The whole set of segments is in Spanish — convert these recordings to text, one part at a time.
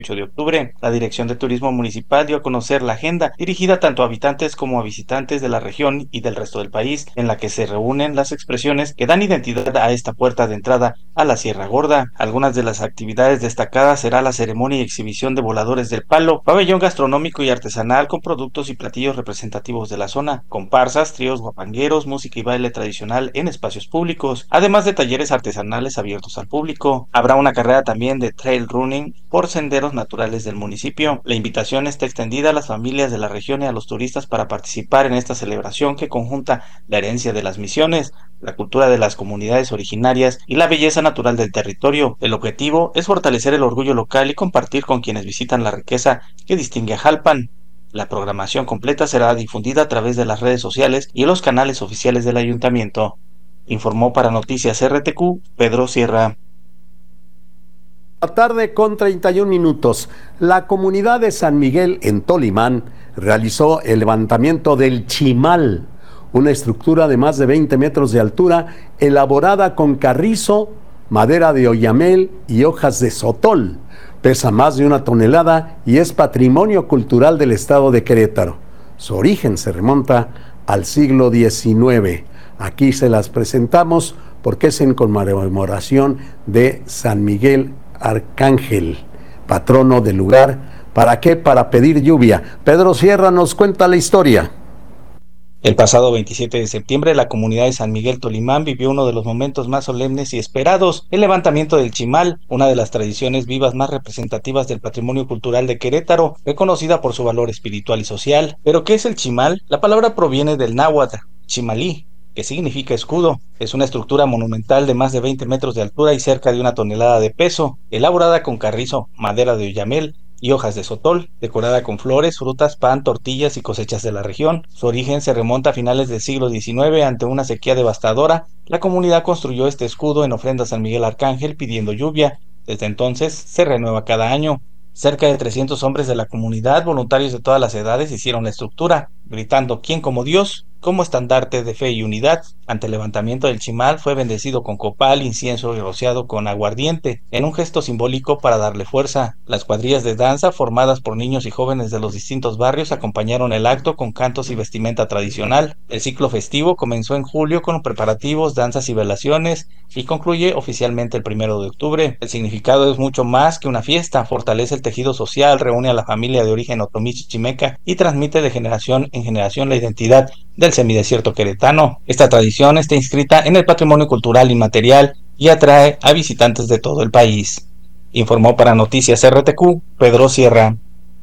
8 de octubre. La Dirección de Turismo Municipal dio a conocer la agenda dirigida tanto a habitantes como a visitantes de la región y del resto del país, en la que se reúnen las expresiones que dan identidad a esta puerta de entrada a la Sierra Gorda. Algunas de las actividades destacadas será la ceremonia y exhibición de voladores del palo, pabellón gastronómico y artesanal con productos y platillos representativos de la zona, comparsas, tríos guapangueros, música y baile tradicional en espacios públicos, además de talleres artesanales abiertos al público. Habrá una carrera también de trail running por senderos naturales del municipio. La invitación está extendida a las familias de la región y a los turistas para participar en esta celebración que conjunta la herencia de las misiones, la cultura de las comunidades originarias y la belleza natural del territorio. El objetivo es fortalecer el orgullo local y compartir con quienes visitan la riqueza que distingue a Jalpan. La programación completa será difundida a través de las redes sociales y los canales oficiales del ayuntamiento. Informó para Noticias RTQ Pedro Sierra. La tarde con 31 minutos. La comunidad de San Miguel en Tolimán realizó el levantamiento del chimal, una estructura de más de 20 metros de altura elaborada con carrizo, madera de oyamel y hojas de sotol. Pesa más de 1 tonelada y es patrimonio cultural del estado de Querétaro. Su origen se remonta al siglo XIX. Aquí se las presentamos porque es en conmemoración de San Miguel Arcángel, patrono del lugar. ¿Para qué? Para pedir lluvia. Pedro Sierra nos cuenta la historia. El pasado 27 de septiembre, la comunidad de San Miguel Tolimán vivió uno de los momentos más solemnes y esperados, el levantamiento del chimal, una de las tradiciones vivas más representativas del patrimonio cultural de Querétaro, reconocida por su valor espiritual y social. ¿Pero qué es el chimal? La palabra proviene del náhuatl, chimalí, que significa escudo. Es una estructura monumental de más de 20 metros de altura y cerca de 1 tonelada de peso, elaborada con carrizo, madera de oyamel y hojas de sotol, decorada con flores, frutas, pan, tortillas y cosechas de la región. Su origen se remonta a finales del siglo XIX. Ante una sequía devastadora, la comunidad construyó este escudo en ofrenda a San Miguel Arcángel pidiendo lluvia. Desde entonces se renueva cada año. Cerca de 300 hombres de la comunidad, voluntarios de todas las edades, hicieron la estructura, gritando "¿Quién como Dios?", como estandarte de fe y unidad. Ante el levantamiento del chimal fue bendecido con copal, incienso y rociado con aguardiente, en un gesto simbólico para darle fuerza. Las cuadrillas de danza, formadas por niños y jóvenes de los distintos barrios, acompañaron el acto con cantos y vestimenta tradicional. El ciclo festivo comenzó en julio con preparativos, danzas y velaciones, y concluye oficialmente el 1 de octubre. El significado es mucho más que una fiesta, fortalece el tejido social, reúne a la familia de origen otomí chichimeca y transmite de generación en generación la identidad del semidesierto queretano. Esta tradición está inscrita en el patrimonio cultural inmaterial y atrae a visitantes de todo el país. Informó para Noticias RTQ Pedro Sierra.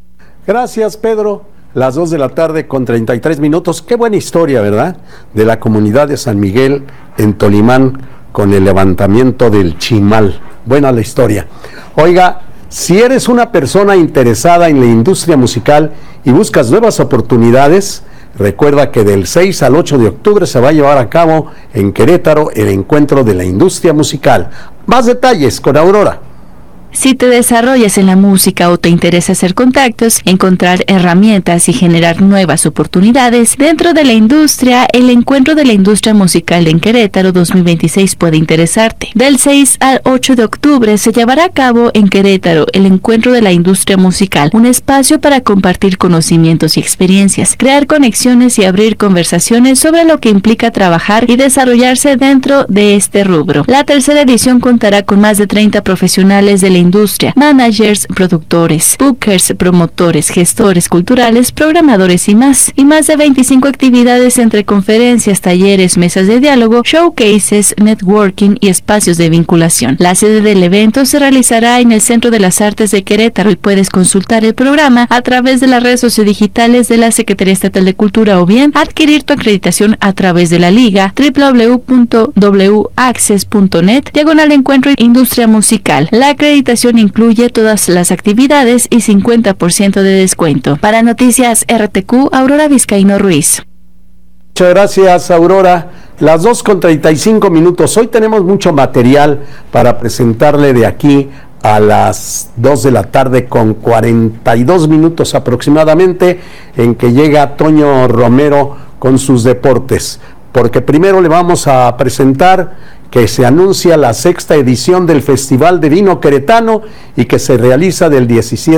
Gracias, Pedro. Las 2 de la tarde con 33 minutos. Qué buena historia, ¿verdad? De la comunidad de San Miguel en Tolimán con el levantamiento del chimal. Buena la historia. Oiga, si eres una persona interesada en la industria musical y buscas nuevas oportunidades, recuerda que del 6 al 8 de octubre se va a llevar a cabo en Querétaro el encuentro de la industria musical. Más detalles con Aurora. Si te desarrollas en la música o te interesa hacer contactos, encontrar herramientas y generar nuevas oportunidades dentro de la industria, el Encuentro de la Industria Musical en Querétaro 2026 puede interesarte. Del 6 al 8 de octubre se llevará a cabo en Querétaro el Encuentro de la Industria Musical, un espacio para compartir conocimientos y experiencias, crear conexiones y abrir conversaciones sobre lo que implica trabajar y desarrollarse dentro de este rubro. La tercera edición contará con más de 30 profesionales de la industria, managers, productores, bookers, promotores, gestores culturales, programadores y más de 25 actividades entre conferencias, talleres, mesas de diálogo, showcases, networking y espacios de vinculación. La sede del evento se realizará en el Centro de las Artes de Querétaro y puedes consultar el programa a través de las redes sociodigitales de la Secretaría Estatal de Cultura o bien adquirir tu acreditación a través de la liga www.waccess.net/encuentro industria musical. La acreditación incluye todas las actividades y 50% de descuento. Para Noticias RTQ, Aurora Vizcaíno Ruiz. Muchas gracias, Aurora. Las 2:35 minutos. Hoy tenemos mucho material para presentarle de aquí a las 2 de la tarde con 42 minutos aproximadamente, en que llega Toño Romero con sus deportes. Porque primero le vamos a presentar que se anuncia la 6ª edición del Festival de Vino Queretano y que se realiza del 17